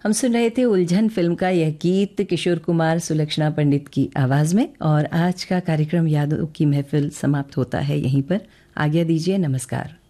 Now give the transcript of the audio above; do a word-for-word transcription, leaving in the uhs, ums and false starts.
हम सुन रहे थे उलझन फिल्म का यह गीत किशोर कुमार सुलक्षणा पंडित की आवाज़ में। और आज का कार्यक्रम यादों की महफिल समाप्त होता है यहीं पर। आज्ञा दीजिए, नमस्कार।